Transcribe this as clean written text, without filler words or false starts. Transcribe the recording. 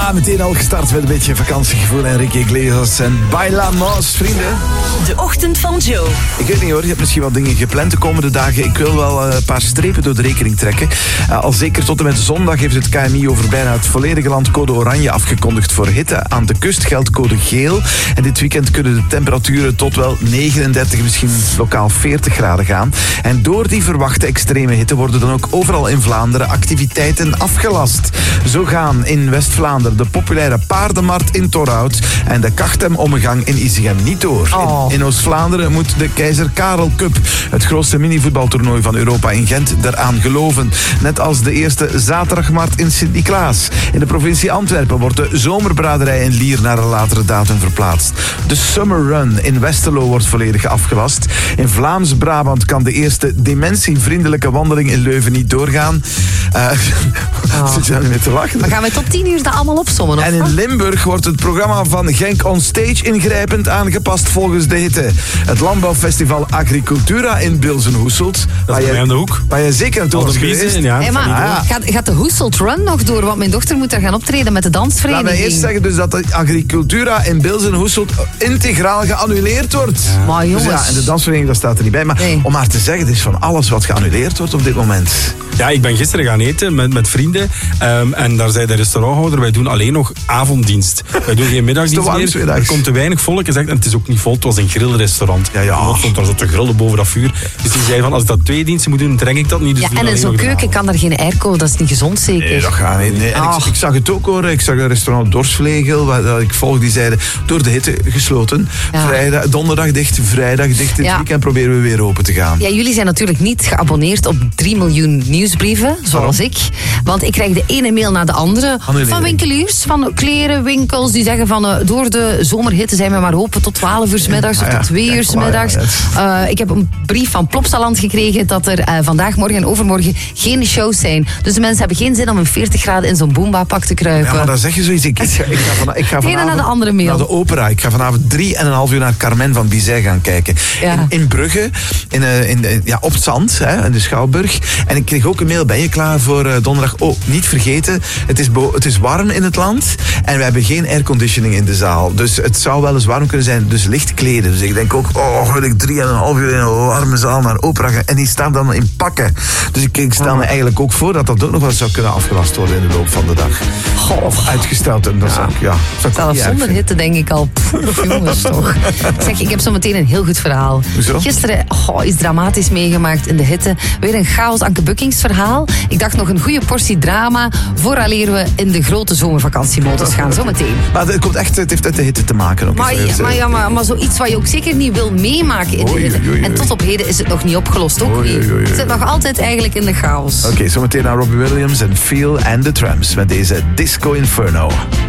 Ja, meteen al gestart met een beetje vakantiegevoel. Enrique Iglesias en Bailamos, vrienden. De ochtend van Joe. Ik weet niet hoor, je hebt misschien wat dingen gepland de komende dagen. Ik wil wel een paar strepen door de rekening trekken. Al zeker tot en met zondag heeft het KNMI over bijna het volledige land code oranje afgekondigd voor hitte. Aan de kust geldt code geel. En dit weekend kunnen de temperaturen tot wel 39, misschien lokaal 40 graden gaan. En door die verwachte extreme hitte worden dan ook overal in Vlaanderen activiteiten afgelast. Zo gaan in West-Vlaanderen de populaire paardenmarkt in Torhout en de Kachtem-ommegang in Isegem niet door. In Oost-Vlaanderen moet de Keizer Karel Cup, het grootste minivoetbaltoernooi van Europa in Gent, eraan geloven. Net als de eerste zaterdagmarkt in Sint-Niklaas. In de provincie Antwerpen wordt de zomerbraderij in Lier naar een latere datum verplaatst. De Summer Run in Westerlo wordt volledig afgelast. In Vlaams-Brabant kan de eerste dementievriendelijke wandeling in Leuven niet doorgaan. Zit je daar niet mee te lachen? Maar gaan we tot 10 uur dat allemaal opsommen? En in Limburg wordt het programma van Genk On Stage ingrijpend aangepast volgens de hitte. Het landbouwfestival Agricultura in Bilzen-Hoeselt. Dat is bij mij aan de hoek. Waar je zeker naartoe was geweest. Ja, gaat de Hoeselt Run nog door? Want mijn dochter moet daar gaan optreden met de dansvereniging. Laat mij eerst zeggen dus dat de Agricultura in Bilzen-Hoeselt integraal geannuleerd wordt. Ja. Maar jongens. Dus ja, en de dansvereniging, dat staat er niet bij. Maar om maar te zeggen, het is van alles wat geannuleerd wordt op dit moment. Ja, ik ben gisteren gaan eten met vrienden. En daar zei de restauranthouder, wij doen alleen nog avonddienst. Wij doen geen middagdienst meer. Er komt te weinig volk. En het is ook niet vol, het was een grillrestaurant. Ja. Stond daar zo te grillen boven dat vuur. Dus die zei van, als ik dat 2 diensten moet doen, trek ik dat niet. Dus ja, en in zo'n keuken kan er geen airco, dat is niet gezond zeker. Nee, dat gaat niet. Nee. En ik zag het ook hoor. Ik zag een restaurant Dorsvlegel, waar ik volg, die zeiden, door de hitte gesloten. Ja. Donderdag dicht, vrijdag dicht. Dit weekend proberen we weer open te gaan. Ja, jullie zijn natuurlijk niet geabonneerd op 3 miljoen nieuwsbrieven, zoals ik. Want ik krijg de ene mail na de andere van winkeliers, van klerenwinkels, die zeggen van door de zomerhitte zijn we maar open tot 12 uur 's middags of tot 2 uur 's middags. Ik heb een brief van Plopsaland gekregen dat er vandaag, morgen en overmorgen geen shows zijn. Dus de mensen hebben geen zin om in 40 graden in zo'n Boomba-pak te kruipen. Ja, maar dan zeg je zoiets. Ik ga de ene na de andere mail. Naar de opera. Ik ga vanavond 3,5 uur naar Carmen van Bizet gaan kijken. Ja. In Brugge, op het zand, in de Schouwburg. En ik kreeg ook een mail, ben je klaar voor donderdag? Oh, niet vergeten, het is warm in het land en we hebben geen airconditioning in de zaal. Dus het zou wel eens warm kunnen zijn, dus licht kleden. Dus ik denk ook, wil ik 3,5 uur in een warme zaal naar opera gaan. En die staan dan in pakken. Dus ik stel me eigenlijk ook voor dat ook nog wel zou kunnen afgelast worden in de loop van de dag. Of uitgesteld. En dat zou zelfs zonder hitte denk ik al, jongens toch. Zeg, ik heb zo meteen een heel goed verhaal. Hoezo? Gisteren iets dramatisch meegemaakt in de hitte. Weer een chaos Anke Buckings verhaal. Ik dacht nog een goede portie drama vooraleer we in de grote zomervakantiemodus gaan. Zometeen. Maar het heeft met de hitte te maken. Ook maar zoiets wat je ook zeker niet wil meemaken in de hitte. En tot op heden is het nog niet opgelost. Ook niet. Het zit nog altijd eigenlijk in de chaos. Oké, zometeen naar Robbie Williams en Feel and the Tramps met deze Disco Inferno.